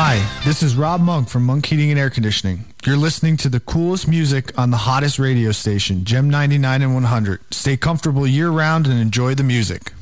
Hi, this is Rob Monk from Monk Heating and Air Conditioning. You're listening to the coolest music on the hottest radio station, Gem 99 and 100. Stay comfortable year-round and enjoy the music.